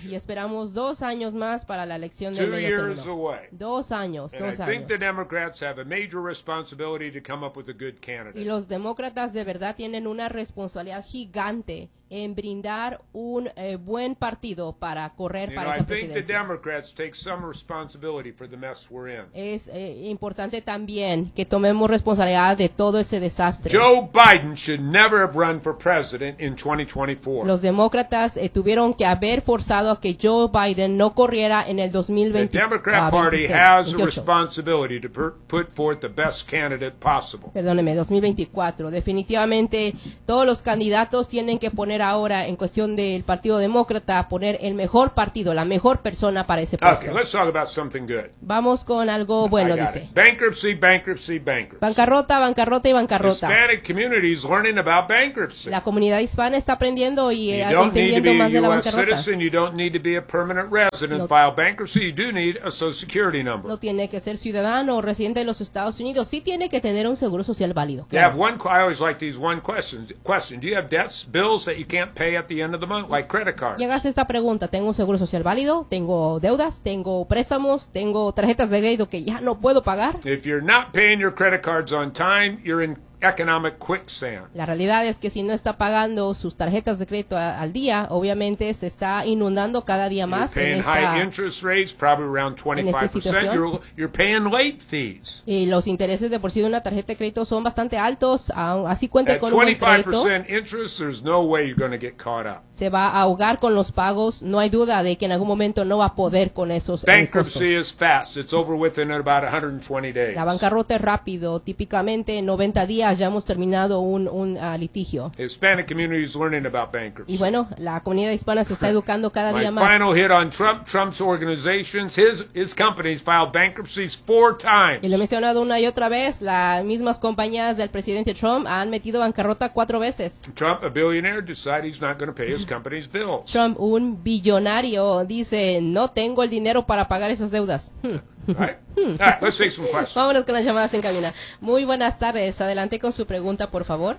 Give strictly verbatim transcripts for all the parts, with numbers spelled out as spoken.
Y esperamos dos años más para la elección del Two medio years término. away. Dos años, And dos I think años. the Democrats have a major responsibility to come up with a good Y candidate. los demócratas de verdad tienen una responsabilidad gigante en brindar un eh, buen partido para correr You para know, I esa think the presidencia. Democrats take some responsibility for the mess we're in. Es eh, importante también que tomemos responsabilidad de todo ese desastre. Joe Biden should never have run for president in twenty twenty-four. Los demócratas eh, tuvieron que haber forzado a que Joe Biden no corriera en el dos mil The veinte. Democrat ah, Party veintiséis, has a veintiocho. responsibility to per- put forth the best candidate possible. Perdóneme, dos mil veinticuatro. Definitivamente todos los candidatos tienen que poner ahora, en cuestión del Partido Demócrata, poner el mejor partido, la mejor persona para ese puesto. Okay, let's talk about something good. Vamos con algo bueno, I got dice. it. Bankruptcy, bankruptcy, bankruptcy. Bancarrota, bancarrota y bancarrota. Hispanic community is learning about bankruptcy. La comunidad hispana está aprendiendo y eh, You don't need to entendiendo be más de a la U S bancarrota. citizen. You don't need to be a permanent resident No. to file bankruptcy. You do need a Social Security number. No tiene que ser ciudadano o residente de los Estados Unidos. Sí tiene que tener un seguro social válido. You have Claro. one. I always like these one questions. Question: Do you have debts, bills that you can't pay at the end of the month, like credit cards? Llegas a esta pregunta, tengo un seguro social válido, tengo deudas, tengo préstamos, tengo tarjetas de crédito que ya no puedo pagar. If you're not paying your credit cards on time, you're in economic quicksand. La realidad es que si no está pagando sus tarjetas de crédito a- al día, obviamente se está inundando cada día You're más en paying high esta, interest rates, probably around twenty-five percent. situación. You're, you're paying late fees. y los intereses de por sí de una tarjeta de crédito son bastante altos, aun- así cuente At con un buen twenty-five crédito, percent interest, there's no way you're going to get caught up. se va a ahogar con los pagos, no hay duda de que en algún momento no va a poder con esos eh, costos. Bankruptcy is fast. It's over with in about one hundred twenty days. La bancarrota es rápido, típicamente en noventa días ya hemos terminado un, un ah, litigio. The Hispanic community is learning about bankruptcy. Y bueno, la comunidad hispana se está educando cada My día más. final hit on Trump, Trump's organizations, his his companies filed bankruptcies four times. Y lo he mencionado una y otra vez, las mismas compañías del presidente Trump han metido bancarrota cuatro veces. Trump, a billionaire, decided he's not going to pay his company's bills. Trump, un billonario, dice, no tengo el dinero para pagar esas deudas. Hmm. All right? All right, let's take some questions. Vámonos con las llamadas en cabina. Muy buenas tardes, adelante con su pregunta, por favor.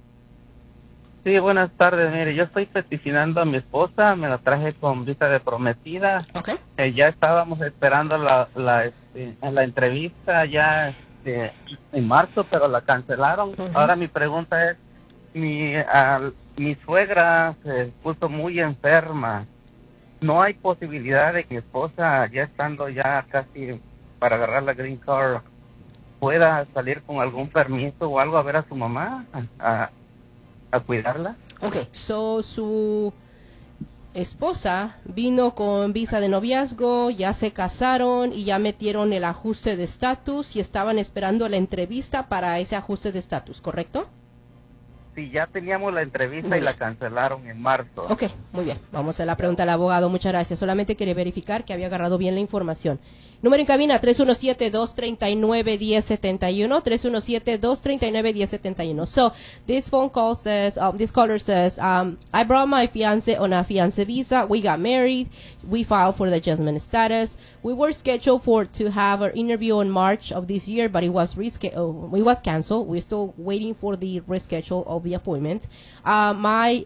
Sí, buenas tardes. Mire, yo estoy peticionando a mi esposa, me la traje con visa de prometida. Ok. Eh, ya estábamos esperando la, la, este, la entrevista ya este, en marzo, pero la cancelaron. Ujú. Ahora mi pregunta es, mi, al- mi suegra se puso muy enferma. ¿No hay posibilidad de que mi esposa, ya estando ya casi para agarrar la green card, pueda salir con algún permiso o algo a ver a su mamá, a, a, a cuidarla? Ok, so su esposa vino con visa de noviazgo, ya se casaron y ya metieron el ajuste de estatus y estaban esperando la entrevista para ese ajuste de estatus, ¿correcto? Sí, ya teníamos la entrevista y la cancelaron en marzo. Ok, muy bien. Vamos a la pregunta al abogado. Muchas gracias. Solamente quería verificar que había agarrado bien la información. Número en cabina, tres uno siete, dos tres nueve, uno cero siete uno, tres uno siete, dos tres nueve, uno cero siete uno. So, this phone call says, um, this caller says, um, I brought my fiance on a fiance visa. We got married. We filed for the adjustment status. We were scheduled for to have our interview in March of this year, but it was rescheduled. It was canceled. We're still waiting for the reschedule of the appointment. Uh, my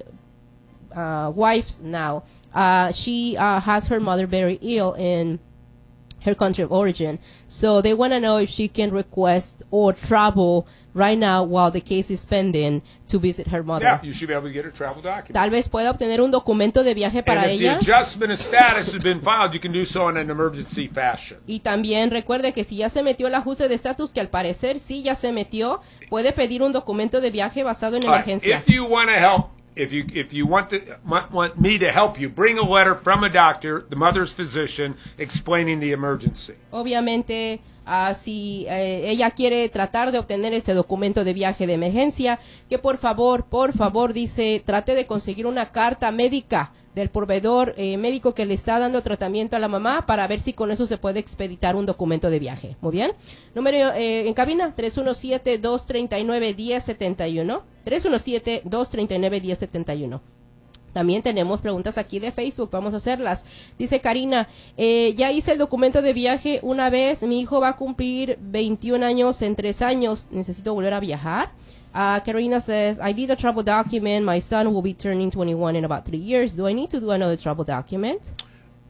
uh, wife now, uh, she uh, has her mother very ill in her country of origin. So they want to know if she can request or travel right now while the case is pending to visit her mother. Yeah, you should be able to get a travel document. Tal vez pueda obtener un documento de viaje para And if the ella. adjustment of status has been filed, you can do so in an emergency fashion. Y también recuerde que si ya se metió el ajuste de estatus, que al parecer sí ya se metió, puede pedir un documento de viaje basado en All right, emergencia. if you want to help, if you if you want to want, want me to help you, bring a letter from a doctor, the mother's physician, explaining the emergency. Obviamente, ah, si eh, ella quiere tratar de obtener ese documento de viaje de emergencia, que por favor, por favor, dice, trate de conseguir una carta médica del proveedor eh, médico que le está dando tratamiento a la mamá para ver si con eso se puede expeditar un documento de viaje. Muy bien. Número eh, en cabina, tres uno siete, dos tres nueve, uno cero siete uno. tres uno siete, dos tres nueve, uno cero siete uno. También tenemos preguntas aquí de Facebook, vamos a hacerlas. Dice Karina, eh, ya hice el documento de viaje una vez, mi hijo va a cumplir veintiún años en tres años, necesito volver a viajar. Uh, Karina says, I did a travel document, my son will be turning twenty-one in about three years. Do I need to do another travel document?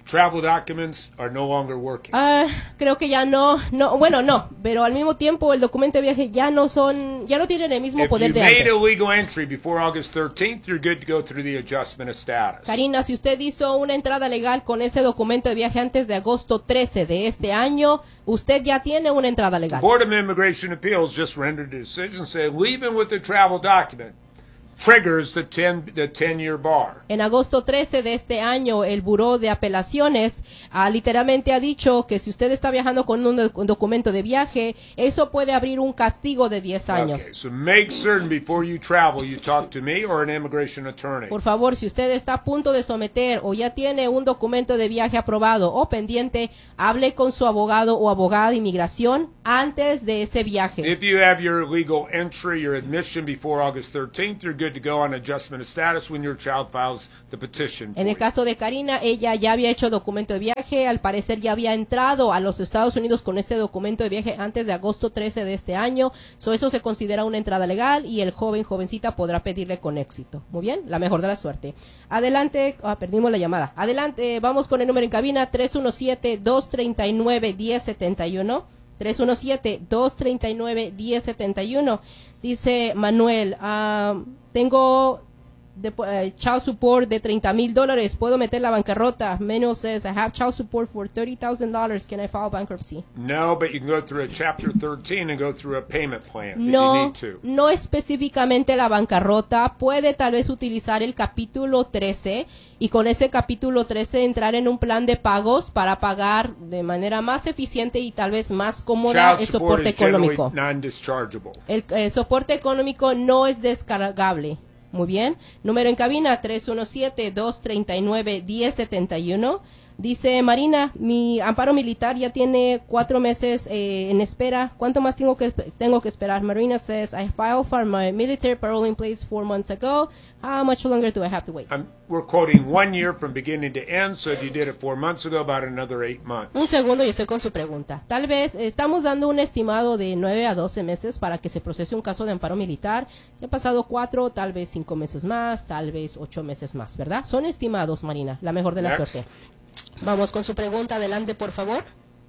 travel documents are no longer working. Ah, creo que ya no, no, bueno, no, pero al mismo tiempo el documento de viaje ya no son, ya no tienen el mismo If poder you de made antes. a legal entry before August thirteenth, you're good to go through the adjustment of status. Karina, si usted hizo una entrada legal con ese documento de viaje antes de agosto trece de este año, usted ya tiene una entrada legal. Board of Immigration Appeals just rendered a decision saying leaving with the travel document triggers the ten the ten year bar. En agosto trece de este año, el Buró de Apelaciones ah, literalmente ha dicho que si usted está viajando con un, doc- un documento de viaje, eso puede abrir un castigo de diez años. Okay, so make certain before you travel you talk to me or an immigration attorney. Por favor, si usted está a punto de someter o ya tiene un documento de viaje aprobado o pendiente, hable con su abogado o abogada de inmigración antes de ese viaje. If you have your legal entry, your admission before August thirteenth, you're good to go on adjustment of status when your child files the petition. En el caso de Karina, ella ya había hecho documento de viaje, al parecer ya había entrado a los Estados Unidos con este documento de viaje antes de agosto trece de este año, so eso se considera una entrada legal y el joven, jovencita podrá pedirle con éxito. Muy bien, la mejor de la suerte. Adelante, ah, perdimos la llamada. Adelante, vamos con el número en cabina, tres uno siete, dos tres nueve, uno cero siete uno. tres uno siete, dos tres nueve, uno cero siete uno. Dice Manuel, ah, tengo de, uh, child support de treinta mil dólares. ¿Puedo meter la bancarrota? Manuel says, I have child support for thirty thousand dollars. Can I file bankruptcy? No, but you can go through a chapter thirteen and go through a payment plan if you No, need to. no específicamente la bancarrota. Puede tal vez utilizar el capítulo trece y con ese capítulo trece entrar en un plan de pagos para pagar de manera más eficiente y tal vez más cómoda Child el support soporte is generally económico. non-dischargeable. El eh, soporte económico no es descargable. Muy bien. Número en cabina, tres uno siete, dos tres nueve, uno cero siete uno. Dice Marina, mi amparo militar ya tiene cuatro meses eh, en espera. ¿Cuánto más tengo que tengo que esperar? Marina says, I filed for my military parole in place four months ago. How much longer do I have to wait? I'm, we're quoting one year from beginning to end, so if you did it four months ago, about another eight months. Un segundo y estoy con su pregunta. Tal vez eh, estamos dando un estimado de nueve a doce meses para que se procese un caso de amparo militar. Si han pasado cuatro, tal vez cinco meses más, tal vez ocho meses más, ¿verdad? Son estimados, Marina. La mejor de la Next. suerte. Vamos con su pregunta. Adelante, por favor.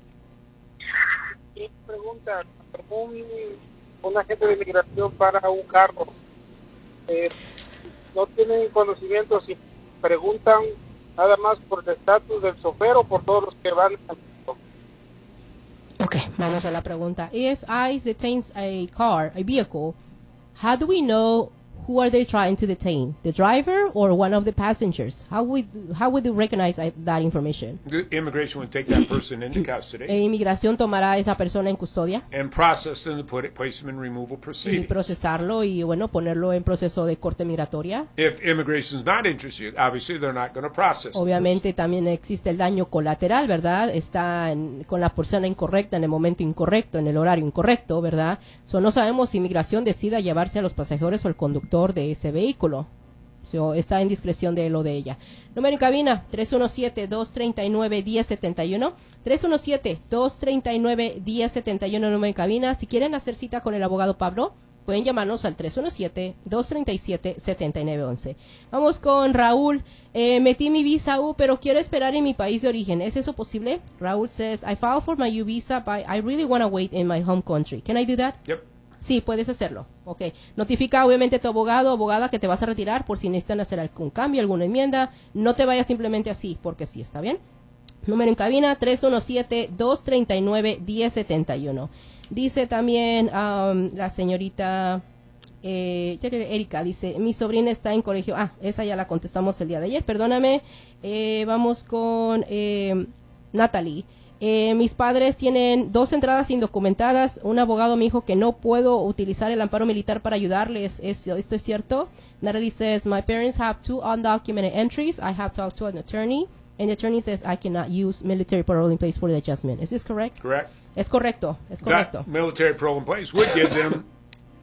Y pregunta, un, un agente de inmigración para un carro, eh, no tienen conocimiento si preguntan nada más por el estatus del chofer o por todos los que van. Ok, vamos a la pregunta. If ICE detains a car, a vehicle, how do we know who are they trying to detain? The driver or one of the passengers? How would how would you recognize uh, that information? The immigration would take that person into custody E inmigración tomará a esa persona en custodia and process them to put it, place them in removal y proceedings. procesarlo y bueno ponerlo en proceso de corte migratoria. If immigration is not interested, obviously they're not going to process the Obviamente también existe el daño colateral, ¿verdad? Está en- con la persona incorrecta en el momento incorrecto, en el horario incorrecto, ¿verdad? So, no sabemos si inmigración decida llevarse a los pasajeros o el conductor de ese vehículo. So, está en discreción de él o de ella. Número en cabina, tres uno siete, dos tres nueve, uno cero siete uno. tres uno siete, dos tres nueve, uno cero siete uno, número en cabina. Si quieren hacer cita con el abogado Pablo, pueden llamarnos al tres uno siete, dos tres siete, siete nueve uno uno. Vamos con Raúl. Eh, metí mi visa U, pero quiero esperar en mi país de origen. ¿Es eso posible? Raúl says, I filed for my U visa, but I really want to wait in my home country. Can I do that? Yep. Sí, puedes hacerlo. Ok. Notifica obviamente a tu abogado o abogada que te vas a retirar por si necesitan hacer algún cambio, alguna enmienda. No te vayas simplemente así, porque sí, ¿está bien? Número en cabina, tres uno siete, dos tres nueve, uno cero siete uno. Dice también um, la señorita eh, Erika, dice, mi sobrina está en colegio. Ah, esa ya la contestamos el día de ayer, perdóname. Eh, vamos con eh, Natalie. Eh, mis padres tienen dos entradas indocumentadas. Un abogado me dijo que no puedo utilizar el amparo militar para ayudarles. ¿Es, ¿Esto es cierto? Natalie says, my parents have two undocumented entries. I have talked to an attorney. And the attorney says I cannot use military parole in place for the adjustment. Is this correct? Correct. Es correcto, es correcto. That military parole in place would give them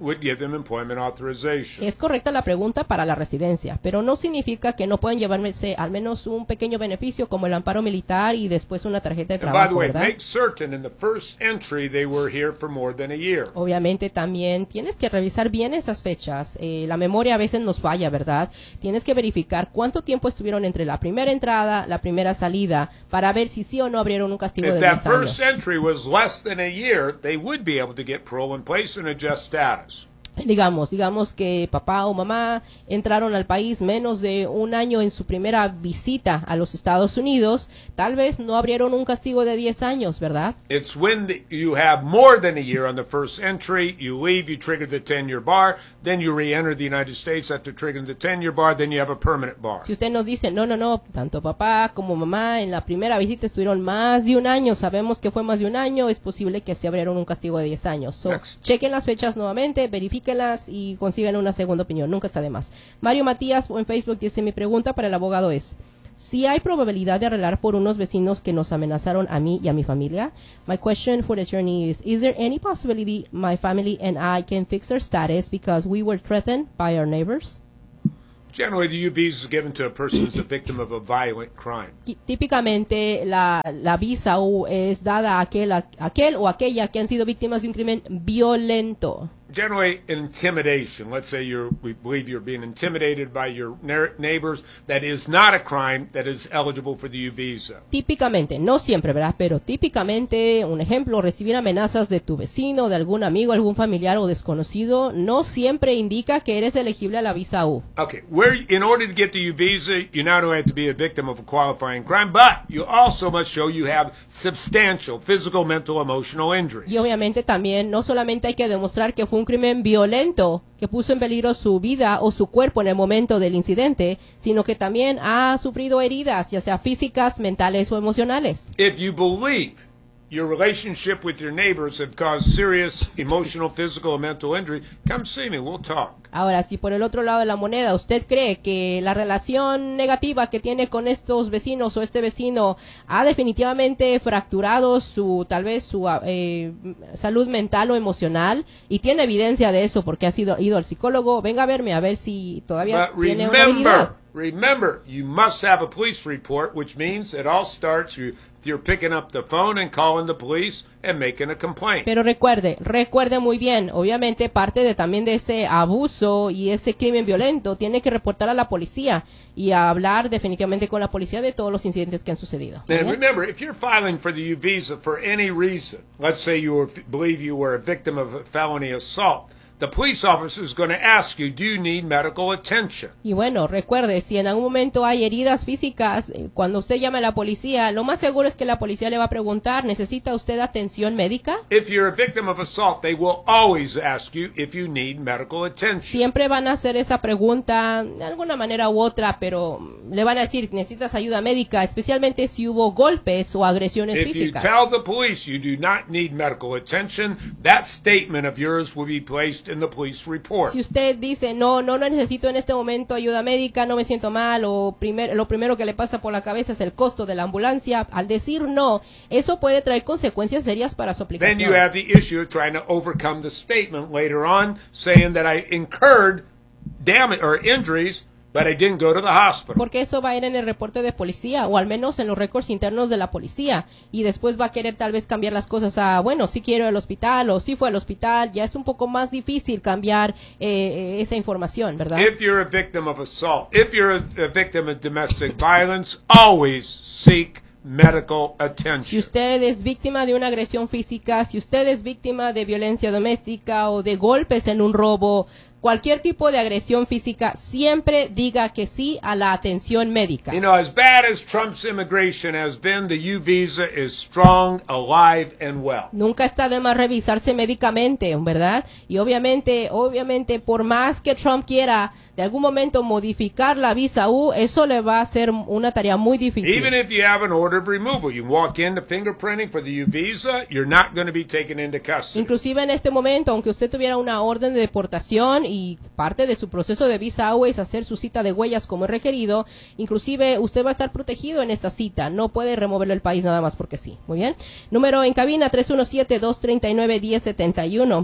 would give them employment authorization. Es correcta la pregunta para la residencia, pero no significa que no pueden llevarse al menos un pequeño beneficio como el amparo militar y después una tarjeta de And by the trabajo, way, ¿verdad? make certain in the first entry they were here for more than a year. Obviamente también tienes que revisar bien esas fechas. Eh, la memoria a veces nos falla, ¿verdad? Tienes que verificar cuánto tiempo estuvieron entre la primera entrada, la primera salida, para ver si sí o no abrieron un castigo If de that diez años. first entry was less than a year, they would be able to get parole in place and adjust status. Digamos, digamos que papá o mamá entraron al país menos de un año en su primera visita a los Estados Unidos, tal vez no abrieron un castigo de diez años, ¿verdad? It's when the, you have more than a year on the first entry, you leave, you trigger the ten-year bar, then you re-enter the United States after triggering the ten-year bar, then you have a permanent bar. Si usted nos dice, no, no, no, tanto papá como mamá en la primera visita estuvieron más de un año, sabemos que fue más de un año, es posible que se abrieron un castigo de diez años. So, Next. chequen las fechas nuevamente, verifíquenlas y consigan una segunda opinión, nunca está de más. Mario Matías en Facebook dice, mi pregunta para el abogado es, si hay probabilidad de arreglar por unos vecinos que nos amenazaron a mí y a mi familia, my question for the attorney is, is there any possibility my family and I can fix our status because we were threatened by our neighbors? Generally, the U visa is given to a person who's a victim of a violent crime. Tí- Típicamente la, la visa U es dada a aquel, a aquel o aquella que han sido víctimas de un crimen violento. Generally, intimidation. Let's say you're, we believe you're being intimidated by your ne- neighbors. That is not a crime that is eligible for the U visa. Típicamente, no siempre, ¿verdad? Pero típicamente, un ejemplo, recibir amenazas de tu vecino, de algún amigo, algún familiar o desconocido, no siempre indica que eres elegible a la visa U. Okay, where in order to get the U visa, you not only have to be a victim of a qualifying crime, but you also must show you have substantial physical, mental, emotional injuries. Y obviamente también, no solamente hay que demostrar que fue un crimen violento que puso en peligro su vida o su cuerpo en el momento del incidente, sino que también ha sufrido heridas, ya sea físicas, mentales o emocionales. If you believe your relationship with your neighbors have caused serious emotional, physical, and mental injury, come see me. We'll talk. Ahora, si por el otro lado de la moneda usted cree que la relación negativa que tiene con estos vecinos o este vecino ha definitivamente fracturado su, tal vez su eh, salud mental o emocional y tiene evidencia de eso porque ha sido ido al psicólogo, venga a verme a ver si todavía But tiene una habilidad. remember, remember, you must have a police report, which means it all starts you, you're picking up the phone and calling the police and making a complaint. Pero recuerde, recuerde muy bien, obviamente parte de también de ese abuso y ese crimen violento tiene que reportar a la policía y a hablar definitivamente con la policía de todos los incidentes que han sucedido. ¿Muy And bien? remember, if you're filing for the U visa for any reason, let's say you were, believe you were a victim of a felony assault, the police officer is going to ask you, do you need medical attention? Y bueno, recuerde, si en algún momento hay heridas físicas, eh, cuando usted llame a la policía, lo más seguro es que la policía le va a preguntar, ¿necesita usted atención médica? If you're a victim of assault, they will always ask you if you need medical attention. Siempre van a hacer esa pregunta de alguna manera u otra, pero le van a decir, necesitas ayuda médica, especialmente si hubo golpes o agresiones If you físicas. tell the police you do not need medical attention, that statement of yours will be placed in the police report. Si usted dice, no, no, no necesito en este momento ayuda médica, no me siento mal, o primer, lo primero que le pasa por la cabeza es el costo de la ambulancia, al decir no, eso puede traer consecuencias serias para su Then aplicación. you have the issue of trying to overcome the statement later on saying that I incurred damage or injuries, but I didn't go to the hospital. Porque eso va a ir en el reporte de policía, o al menos en los récords internos de la policía, y después va a querer tal vez cambiar las cosas a, bueno, sí quiero ir al hospital, o sí fue al hospital, ya es un poco más difícil cambiar eh, esa información, ¿verdad? If you're a victim of assault, if you're a, a victim of domestic violence, always seek medical Si attention. usted es víctima de una agresión física, si usted es víctima de violencia doméstica o de golpes en un robo, cualquier tipo de agresión física, siempre diga que sí a la atención médica. You know, as bad as Trump's immigration has been, the U visa is strong, alive, and well. Nunca está de más revisarse médicamente, ¿verdad? Y obviamente, obviamente, por más que Trump quiera de algún momento modificar la visa U, eso le va a ser una tarea muy difícil. Even if you have an order of removal, you walk into fingerprinting for the U visa, you're not going to be taken into custody. Inclusive en este momento, aunque usted tuviera una orden de deportación y parte de su proceso de visa U es hacer su cita de huellas como es requerido, inclusive usted va a estar protegido en esta cita, no puede removerlo del país nada más porque sí. Muy bien. Número en cabina tres uno siete, dos tres nueve, uno cero siete uno.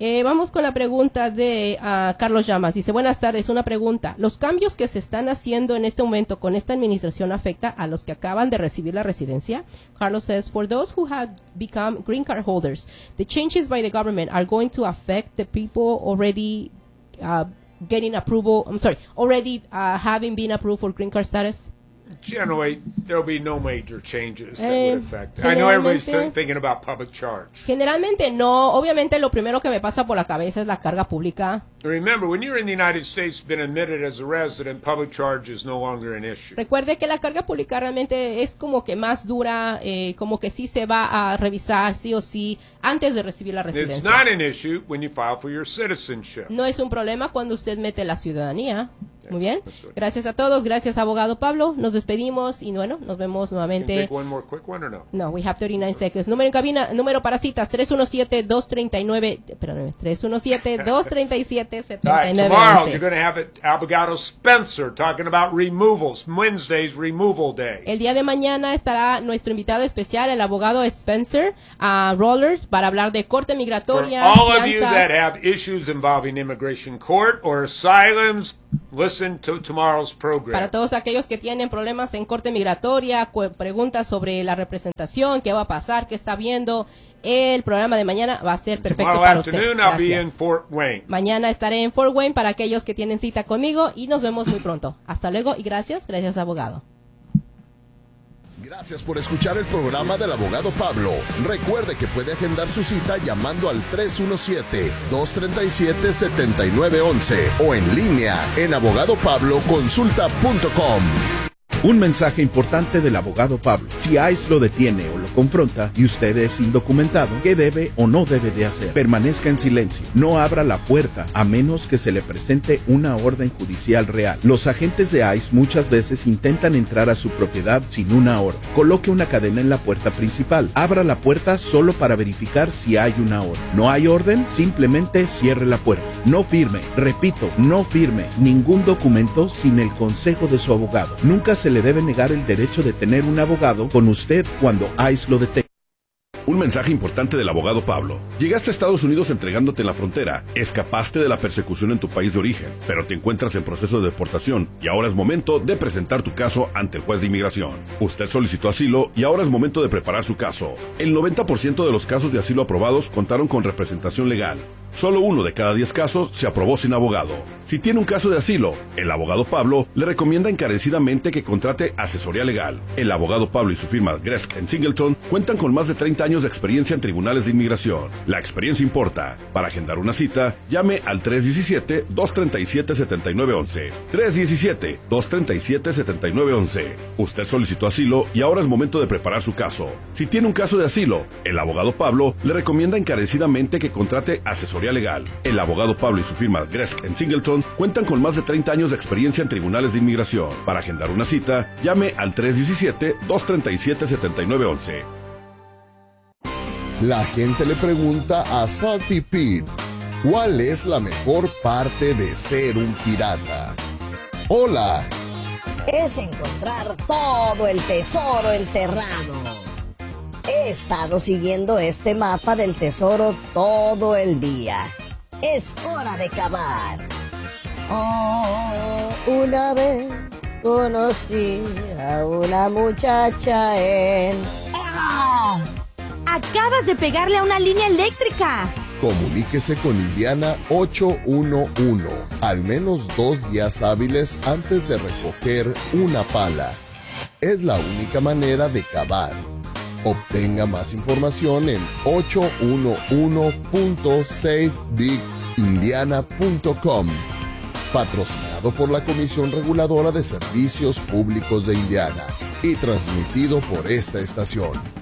Eh, vamos con la pregunta de uh, Carlos Llamas. Dice, buenas tardes, una pregunta. ¿Los cambios que se están haciendo en este momento con esta administración afecta a los que acaban de recibir la residencia? Carlos says, for those who have become green card holders, the changes by the government are going to affect the people already uh, getting approval, I'm sorry, already uh, having been approved for green card status? Generally, there'll be no major changes that Eh, would affect. I know everybody's generalmente- th- thinking about public charge. Generalmente no. Obviamente lo primero que me pasa por la cabeza es la carga pública. Remember, when you're in the United States, been admitted as a resident, public charge is no longer an issue. Recuerde que la carga pública realmente es como que más dura, eh, como que sí se va a revisar sí o sí antes de recibir la It's residencia. not an issue when you file for your citizenship. No es un problema cuando usted mete la ciudadanía. Muy bien. That's right. Gracias a todos. Gracias, abogado Pablo. Nos despedimos y bueno, nos vemos Can you nuevamente. take one more quick one or no? No, we have thirty-nine seconds. Número en cabina, número para citas, tres uno siete, dos tres nueve, perdóname, tres uno siete, dos tres siete, siete All right, nueve tomorrow once. you're going to have it, Abogado Spencer talking about removals. Wednesday's removal day. El día de mañana estará nuestro invitado especial, el abogado Spencer uh, Rollers, para hablar de corte For migratoria, all of you fianzas. that have issues involving immigration court or asylums, listen to tomorrow's Para program. todos aquellos que tienen problemas en corte migratoria, cu- preguntas sobre la representación, qué va a pasar, qué está viendo, el programa de mañana va a ser perfecto Tomorrow para usted. afternoon, I'll be in Gracias. Fort Wayne. Mañana estaré en Fort Wayne para aquellos que tienen cita conmigo y nos vemos muy pronto. Hasta luego y gracias, gracias abogado. Gracias por escuchar el programa del abogado Pablo. Recuerde que puede agendar su cita llamando al tres uno siete, dos tres siete, siete nueve uno uno o en línea en abogado pablo consulta punto com. Un mensaje importante del abogado Pablo. Si ICE lo detiene o lo confronta y usted es indocumentado, ¿qué debe o no debe de hacer? Permanezca en silencio. No abra la puerta a menos que se le presente una orden judicial real. Los agentes de ICE muchas veces intentan entrar a su propiedad sin una orden. Coloque una cadena en la puerta principal. Abra la puerta solo para verificar si hay una orden. ¿No hay orden? Simplemente cierre la puerta. No firme, repito, no firme ningún documento sin el consejo de su abogado. Nunca se le debe negar el derecho de tener un abogado con usted cuando ICE lo detenga. Un mensaje importante del abogado Pablo. Llegaste a Estados Unidos entregándote en la frontera, escapaste de la persecución en tu país de origen, pero te encuentras en proceso de deportación y ahora es momento de presentar tu caso ante el juez de inmigración. Usted solicitó asilo y ahora es momento de preparar su caso. El noventa por ciento de los casos de asilo aprobados contaron con representación legal. Solo uno de cada diez casos se aprobó sin abogado. Si tiene un caso de asilo, el abogado Pablo le recomienda encarecidamente que contrate asesoría legal. El abogado Pablo y su firma Gresk and Singleton cuentan con más de treinta años de experiencia en tribunales de inmigración. La experiencia importa. Para agendar una cita, llame al tres uno siete, dos tres siete, siete nueve uno uno. tres uno siete, dos tres siete, siete nueve uno uno. Usted solicitó asilo y ahora es momento de preparar su caso. Si tiene un caso de asilo, el abogado Pablo le recomienda encarecidamente que contrate asesoría legal. El abogado Pablo y su firma Gresk and Singleton cuentan con más de treinta años de experiencia en tribunales de inmigración. Para agendar una cita, llame al tres uno siete, dos tres siete, siete nueve uno uno. La gente le pregunta a Salty Pete, ¿cuál es la mejor parte de ser un pirata? Hola. Es encontrar todo el tesoro enterrado. He estado siguiendo este mapa del tesoro todo el día. Es hora de cavar. Oh, una vez conocí a una muchacha en... ¡Ah! Acabas de pegarle a una línea eléctrica. Comuníquese con Indiana ocho uno uno, al menos dos días hábiles antes de recoger una pala. Es la única manera de cavar. Obtenga más información en ocho uno uno punto save big indiana punto com. Patrocinado por la Comisión Reguladora de Servicios Públicos de Indiana y transmitido por esta estación.